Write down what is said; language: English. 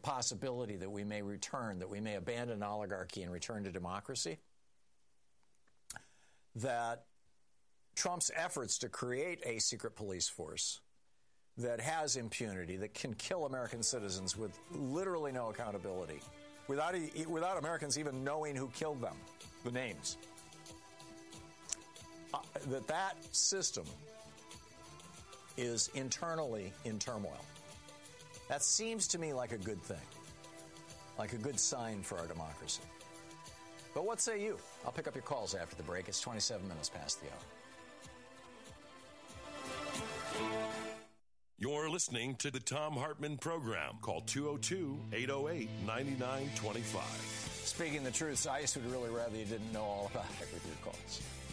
possibility that we may abandon oligarchy and return to democracy, that Trump's efforts to create a secret police force that has impunity, that can kill American citizens with literally no accountability, without Americans even knowing who killed them, the names, that system is internally in turmoil. That seems to me like a good thing, like a good sign for our democracy. But what say you? I'll pick up your calls after the break. It's 27 minutes past the hour. You're listening to the Thom Hartmann Program. Call 202-808-9925. Speaking the truth, I would really rather you didn't know all about it with your calls.